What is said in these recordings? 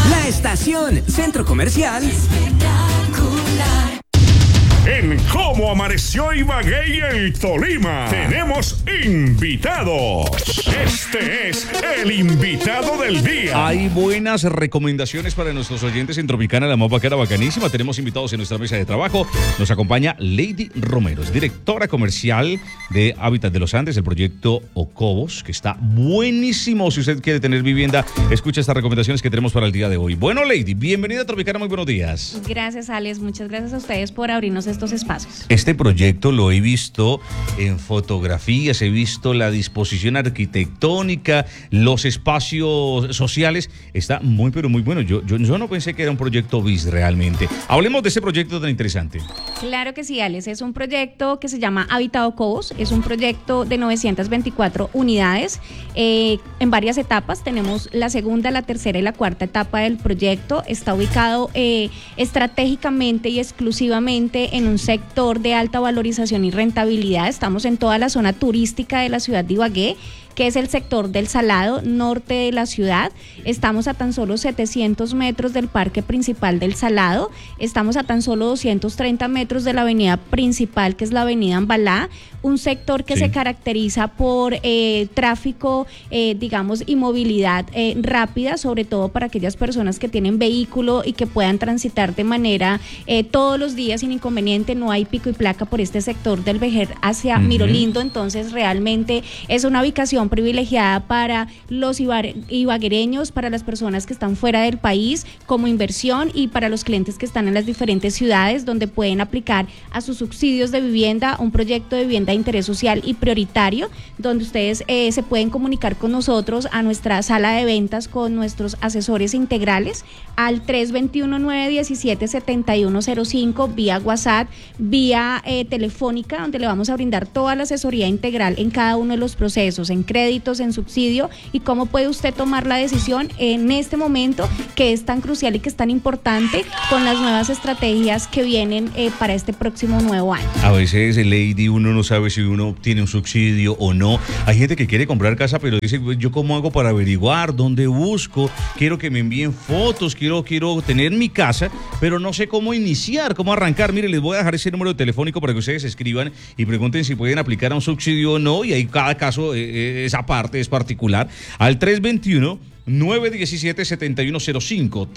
La Estación, Centro Comercial Espectacular. En Cómo Amaneció Ibagué y el Tolima, tenemos invitados. Este es el invitado del día. Hay buenas recomendaciones para nuestros oyentes en Tropicana, la más bacana, bacanísima. Tenemos invitados en nuestra mesa de trabajo. Nos acompaña Lady Romero, es directora comercial de Hábitat de los Andes, el proyecto Ocobos, que está buenísimo. Si usted quiere tener vivienda, escucha estas recomendaciones que tenemos para el día de hoy. Bueno, Lady, bienvenida a Tropicana, muy buenos días. Gracias, Alex. Muchas gracias a ustedes por abrirnos estos espacios. Este proyecto lo he visto en fotografías, he visto la disposición arquitectónica, los espacios sociales. Está muy, pero muy bueno. Yo no pensé que era un proyecto bis realmente. Hablemos de ese proyecto tan interesante. Claro que sí, Alex. Es un proyecto que se llama Hábitat Ocobos. Es un proyecto de 924 unidades en varias etapas. Tenemos la segunda, la tercera y la cuarta etapa del proyecto. Está ubicado estratégicamente y exclusivamente en un sector de alta valorización y rentabilidad. Estamos en toda la zona turística de la ciudad de Ibagué, que es el sector del Salado, norte de la ciudad. Estamos a tan solo 700 metros del parque principal del Salado. Estamos a tan solo 230 metros de la avenida principal, que es la avenida Ambalá, un sector que se caracteriza por tráfico, digamos, y movilidad rápida, sobre todo para aquellas personas que tienen vehículo y que puedan transitar de manera todos los días sin inconveniente. No hay pico y placa por este sector del Vejer hacia Mirolindo, entonces realmente es una ubicación privilegiada para los ibaguereños, para las personas que están fuera del país como inversión y para los clientes que están en las diferentes ciudades, donde pueden aplicar a sus subsidios de vivienda un proyecto de vivienda de interés social y prioritario, donde ustedes se pueden comunicar con nosotros a nuestra sala de ventas con nuestros asesores integrales al 321-917-7105 vía WhatsApp, vía telefónica, donde le vamos a brindar toda la asesoría integral en cada uno de los procesos, en créditos, en subsidio, y cómo puede usted tomar la decisión en este momento que es tan crucial y que es tan importante con las nuevas estrategias que vienen para este próximo nuevo año. A veces, Lady, uno no sabe si uno tiene un subsidio o no. Hay gente que quiere comprar casa, pero dice, ¿yo cómo hago para averiguar? ¿Dónde busco? Quiero que me envíen fotos, quiero tener mi casa, pero no sé cómo iniciar, cómo arrancar. Mire, les voy a dejar ese número telefónico para que ustedes escriban y pregunten si pueden aplicar a un subsidio o no, y ahí cada caso esa parte es particular, al 321-917-7105,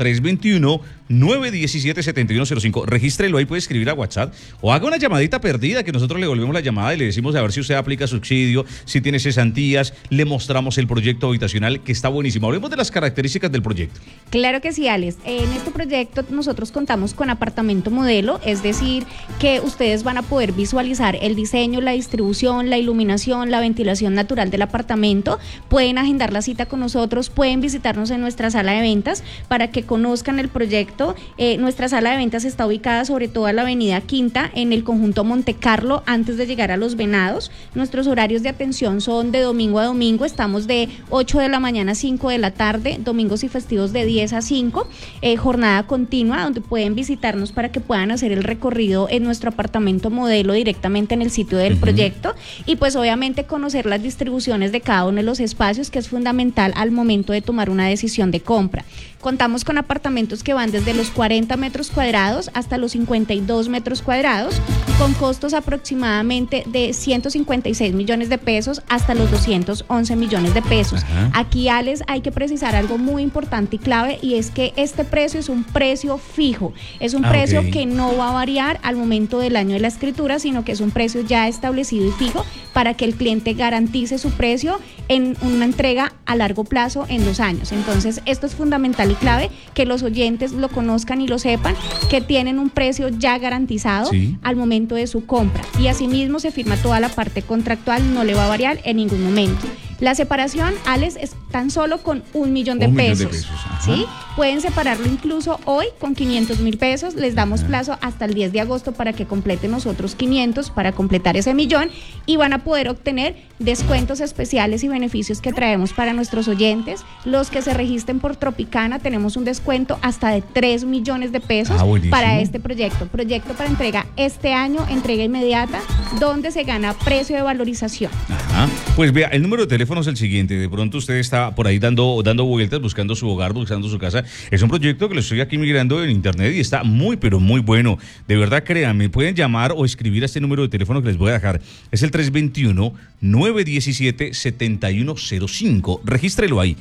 321-917-7105. Regístrelo ahí, puede escribir a WhatsApp o haga una llamadita perdida que nosotros le volvemos la llamada y le decimos a ver si usted aplica subsidio, si tiene cesantías, le mostramos el proyecto habitacional que está buenísimo. Hablemos de las características del proyecto. Claro que sí, Alex. En este proyecto nosotros contamos con apartamento modelo, es decir, que ustedes van a poder visualizar el diseño, la distribución, la iluminación, la ventilación natural del apartamento. Pueden agendar la cita con nosotros, pueden visitarnos en nuestra sala de ventas para que conozcan el proyecto. Nuestra sala de ventas está ubicada sobre toda la avenida Quinta, en el conjunto Monte Carlo, antes de llegar a Los Venados. Nuestros horarios de atención son de domingo a domingo, estamos de 8 de la mañana a 5 de la tarde, domingos y festivos de 10 a 5, jornada continua, donde pueden visitarnos para que puedan hacer el recorrido en nuestro apartamento modelo directamente en el sitio del proyecto, y pues obviamente conocer las distribuciones de cada uno de los espacios, que es fundamental al momento de tomar una decisión de compra. Contamos con apartamentos que van desde los 40 metros cuadrados hasta los 52 metros cuadrados, con costos aproximadamente de 156 millones de pesos hasta los 211 millones de pesos. Aquí, Alex, hay que precisar algo muy importante y clave, y es que este precio es un precio fijo, es un precio que no va a variar al momento del año de la escritura, sino que es un precio ya establecido y fijo para que el cliente garantice su precio en una entrega a largo plazo en 2 años. Entonces, esto es fundamental y clave, que los oyentes lo conozcan y lo sepan, que tienen un precio ya garantizado al momento de su compra, y asimismo se firma toda la parte contractual, no le va a variar en ningún momento. La separación, Alex, es tan solo con 1 millón de pesos. ¿Sí? Pueden separarlo incluso hoy con 500,000 pesos. Les damos plazo hasta el 10 de agosto para que completen nosotros 500 para completar ese millón, y van a poder obtener descuentos especiales y beneficios que traemos para nuestros oyentes. Los que se registren por Tropicana, tenemos un descuento hasta de 3 millones de pesos para este proyecto. Proyecto para entrega este año, entrega inmediata, donde se gana precio de valorización. Ajá. Pues vea, el número de teléfono es el siguiente. De pronto usted está por ahí dando vueltas, buscando su hogar, buscando su casa. Es un proyecto que lo estoy aquí migrando en internet y está muy, pero muy bueno. De verdad, créanme, pueden llamar o escribir a este número de teléfono que les voy a dejar. Es el 321-917-7105. Regístrelo ahí.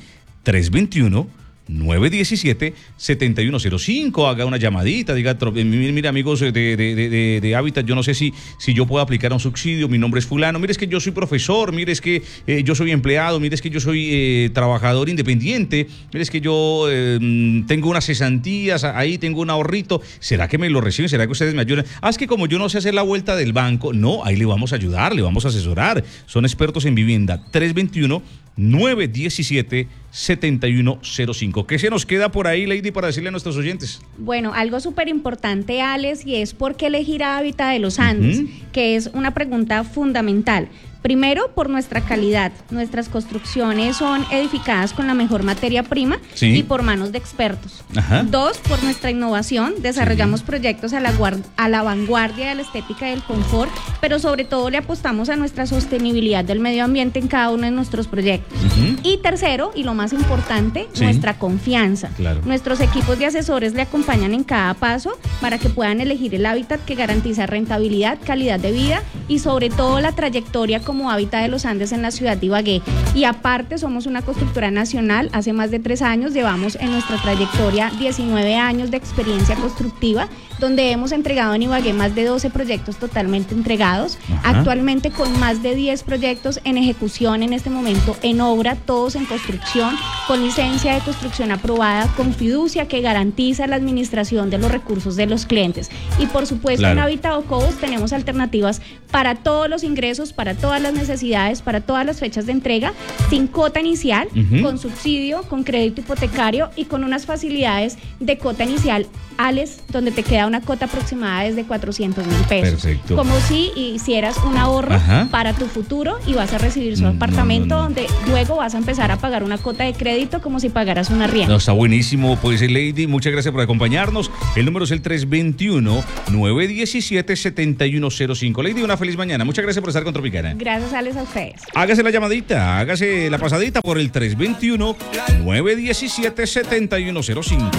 321-917-7105. Haga una llamadita, diga, mira, amigos de Hábitat, yo no sé si yo puedo aplicar un subsidio, mi nombre es fulano, mire, es que yo soy profesor, mire, es que yo soy empleado, mire, es que yo soy trabajador independiente, mire, es que yo tengo unas cesantías, ahí tengo un ahorrito, ¿será que me lo reciben? ¿Será que ustedes me ayudan? Es que como yo no sé hacer la vuelta del banco, no, ahí le vamos a ayudar, le vamos a asesorar, son expertos en vivienda. 321-917-7105. ¿Qué se nos queda por ahí, Lady, para decirle a nuestros oyentes? Bueno, algo súper importante, Alex, y es por qué elegir a Hábitat de los Andes, que es una pregunta fundamental. Primero, por nuestra calidad. Nuestras construcciones son edificadas con la mejor materia prima y por manos de expertos. Ajá. Dos, por nuestra innovación. Desarrollamos proyectos a la vanguardia de la estética y del confort, pero sobre todo le apostamos a nuestra sostenibilidad del medio ambiente en cada uno de nuestros proyectos. Y tercero, y lo más importante, nuestra confianza. Claro. Nuestros equipos de asesores le acompañan en cada paso para que puedan elegir el hábitat que garantiza rentabilidad, calidad de vida y sobre todo la trayectoria como Hábitat de los Andes en la ciudad de Ibagué. Y aparte somos una constructora nacional, hace más de 3 años llevamos en nuestra trayectoria 19 años de experiencia constructiva, donde hemos entregado en Ibagué más de 12 proyectos totalmente entregados, actualmente con más de 10 proyectos en ejecución en este momento, en obra, todos en construcción, con licencia de construcción aprobada, con fiducia que garantiza la administración de los recursos de los clientes. Y por supuesto en Hábitat Ocobos tenemos alternativas para todos los ingresos, para todas las necesidades, para todas las fechas de entrega, sin cuota inicial, con subsidio, con crédito hipotecario y con unas facilidades de cuota inicial, Alex, donde te queda una cuota aproximada desde 400,000 pesos. Perfecto. Como si hicieras un ahorro para tu futuro y vas a recibir su apartamento donde luego vas a empezar a pagar una cuota de crédito como si pagaras una arriendo. No, está buenísimo. Pues, Lady, muchas gracias por acompañarnos. El número es el 321-917-7105. Lady, una feliz mañana. Muchas gracias por estar con Tropicana. Gracias, Alex, a ustedes. Hágase la llamadita, hágase la pasadita por el 321-917-7105.